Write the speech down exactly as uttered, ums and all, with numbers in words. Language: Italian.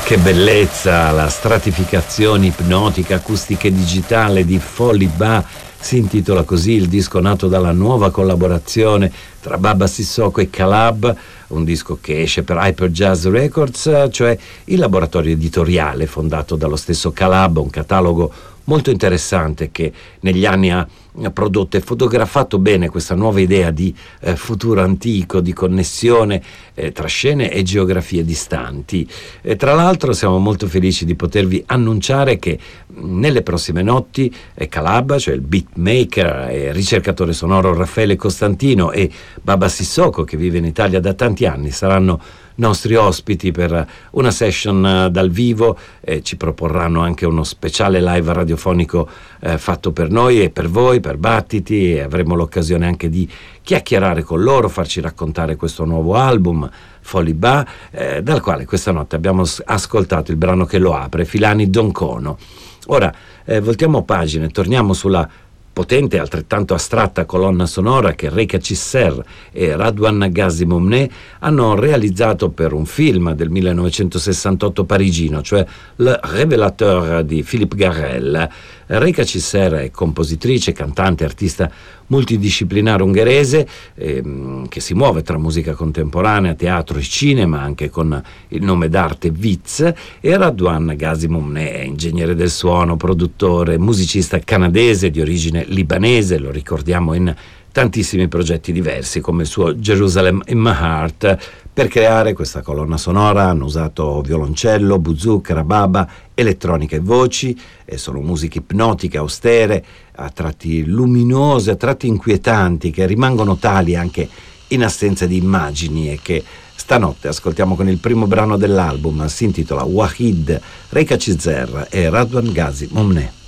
Che bellezza, la stratificazione ipnotica acustica e digitale di Foliba. Si intitola così il disco nato dalla nuova collaborazione tra Baba Sissoko e Calab, un disco che esce per Hyper Jazz Records, cioè il laboratorio editoriale fondato dallo stesso Calab, un catalogo molto interessante che negli anni ha prodotto e fotografato bene questa nuova idea di eh, futuro antico, di connessione eh, tra scene e geografie distanti. E tra l'altro siamo molto felici di potervi annunciare che mh, nelle prossime notti eh, Calab, cioè il beatmaker e ricercatore sonoro Raffaele Costantino, e Baba Sissoko, che vive in Italia da tanti anni, saranno nostri ospiti per una session dal vivo. Eh, ci proporranno anche uno speciale live radiofonico eh, fatto per noi e per voi, per Battiti, e avremo l'occasione anche di chiacchierare con loro, farci raccontare questo nuovo album Foliba, eh, dal quale questa notte abbiamo ascoltato il brano che lo apre, Filani Doncono. Ora eh, voltiamo pagina e torniamo sulla potente e altrettanto astratta colonna sonora che Reika Cisser e Radwan Ghazi-Momneh hanno realizzato per un film del millenovecentosessantotto parigino, cioè Le Révélateur di Philippe Garrel. Reika Cisser è compositrice, cantante, artista multidisciplinare ungherese ehm, che si muove tra musica contemporanea, teatro e cinema, anche con il nome d'arte Viz, e Radwan Ghazi-Momneh è ingegnere del suono, produttore, musicista canadese di origine libanese, lo ricordiamo in tantissimi progetti diversi come il suo Jerusalem in My Heart. Per creare questa colonna sonora hanno usato violoncello, buzuc, rababa, elettronica e voci, e sono musiche ipnotiche, austere, a tratti luminose, a tratti inquietanti, che rimangono tali anche in assenza di immagini, e che stanotte ascoltiamo con il primo brano dell'album. Si intitola Wahid, Reika Cisser e Radwan Ghazi-Momneh.